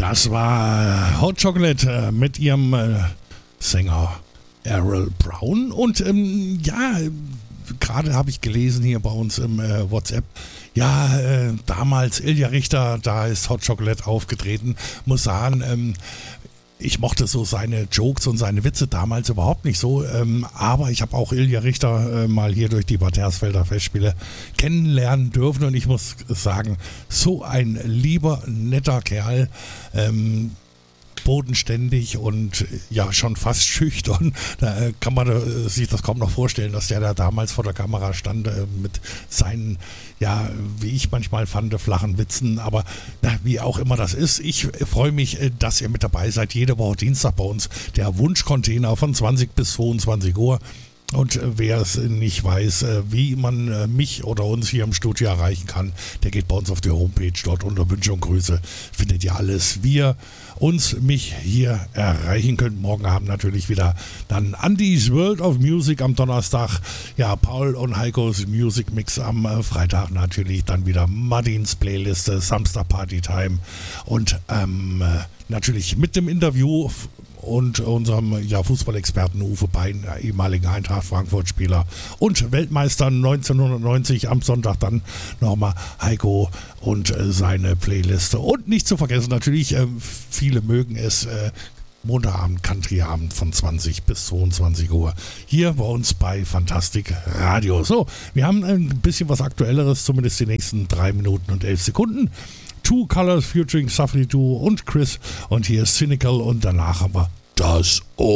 Das war Hot Chocolate mit ihrem Sänger Errol Brown. Und gerade habe ich gelesen hier bei uns im WhatsApp, damals Ilja Richter, da ist Hot Chocolate aufgetreten. Muss sagen, ich mochte so seine Jokes und seine Witze damals überhaupt nicht so, aber ich habe auch Ilja Richter mal hier durch die Bad Hersfelder Festspiele kennenlernen dürfen und ich muss sagen, so ein lieber, netter Kerl, bodenständig und ja schon fast schüchtern. Da kann man sich das kaum noch vorstellen, dass der da damals vor der Kamera stand mit seinen, wie ich manchmal fand, flachen Witzen. Aber wie auch immer das ist, ich freue mich, dass ihr mit dabei seid. Jede Woche Dienstag bei uns der Wunschcontainer von 20 bis 22 Uhr. Und wer es nicht weiß, wie man mich oder uns hier im Studio erreichen kann, der geht bei uns auf die Homepage. Dort unter Wünsche und Grüße findet ihr alles. Mich hier erreichen könnt. Morgen Abend natürlich wieder dann Andy's World of Music am Donnerstag. Ja, Paul und Heikos Music Mix am Freitag natürlich. Dann wieder Martins Playliste, Samstag Party Time. Und natürlich mit dem Interview und unserem Fußballexperten Uwe Bein, ehemaligen Eintracht Frankfurt-Spieler und Weltmeister 1990, am Sonntag dann nochmal Heiko und seine Playliste. Und nicht zu vergessen natürlich, viele mögen es, Montagabend, Countryabend von 20 bis 22 Uhr hier bei uns bei Fantastik Radio. So, wir haben ein bisschen was Aktuelleres, zumindest die nächsten 3 Minuten und 11 Sekunden. Two Colors featuring Safri Duo und Chris und hier ist Cynical und danach haben wir das O.